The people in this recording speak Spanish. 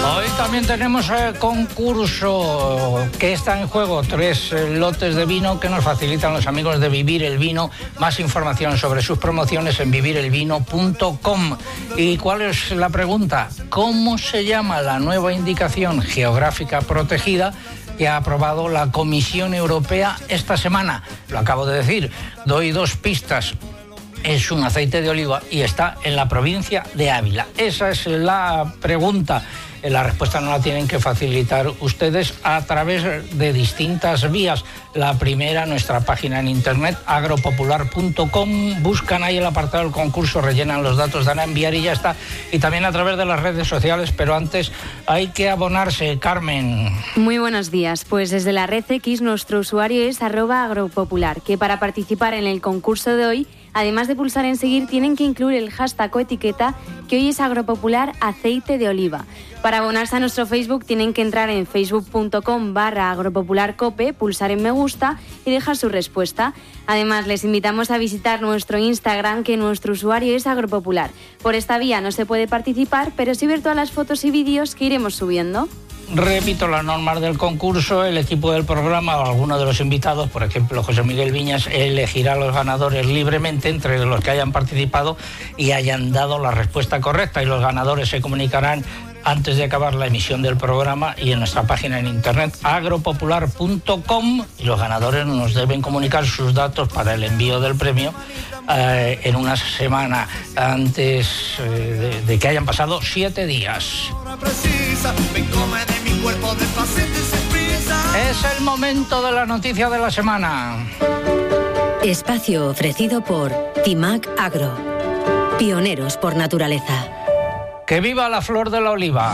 Hoy también tenemos concurso que está en juego, 3 lotes de vino que nos facilitan los amigos de Vivir el Vino. Más información sobre sus promociones en vivirelvino.com. ¿Y cuál es la pregunta? ¿Cómo se llama la nueva indicación geográfica protegida que ha aprobado la Comisión Europea esta semana? Lo acabo de decir, doy 2 pistas. Es un aceite de oliva y está en la provincia de Ávila. Esa es la pregunta. La respuesta no la tienen que facilitar ustedes a través de distintas vías. La primera, nuestra página en internet, agropopular.com. Buscan ahí el apartado del concurso, rellenan los datos, dan a enviar y ya está. Y también a través de las redes sociales, pero antes hay que abonarse. Carmen. Muy buenos días. Pues desde la red X nuestro usuario es @agropopular, que para participar en el concurso de hoy, además de pulsar en seguir, tienen que incluir el hashtag o etiqueta que hoy es agropopular aceite de oliva. Para abonarse a nuestro Facebook tienen que entrar en facebook.com/agropopularcope, pulsar en me gusta y dejar su respuesta. Además, les invitamos a visitar nuestro Instagram, que nuestro usuario es agropopular. Por esta vía no se puede participar, pero sí ver todas las fotos y vídeos que iremos subiendo. Repito las normas del concurso. El equipo del programa o alguno de los invitados, por ejemplo José Miguel Viñas, elegirá a los ganadores libremente entre los que hayan participado y hayan dado la respuesta correcta, y los ganadores se comunicarán antes de acabar la emisión del programa y en nuestra página en internet agropopular.com, y los ganadores nos deben comunicar sus datos para el envío del premio en una semana antes de que hayan pasado 7 días. Es el momento de la noticia de la semana. Espacio ofrecido por Timac Agro, pioneros por naturaleza. ¡Que viva la flor de la oliva!